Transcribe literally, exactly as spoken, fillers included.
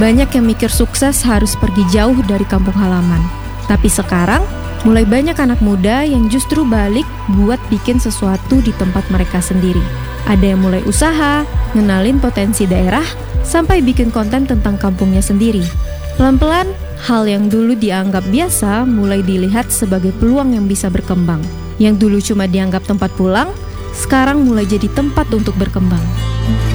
Banyak yang mikir sukses harus pergi jauh dari kampung halaman. Tapi sekarang, mulai banyak anak muda yang justru balik buat bikin sesuatu di tempat mereka sendiri. Ada yang mulai usaha, ngenalin potensi daerah, sampai bikin konten tentang kampungnya sendiri. Pelan-pelan, hal yang dulu dianggap biasa mulai dilihat sebagai peluang yang bisa berkembang. Yang dulu cuma dianggap tempat pulang, sekarang mulai jadi tempat untuk berkembang.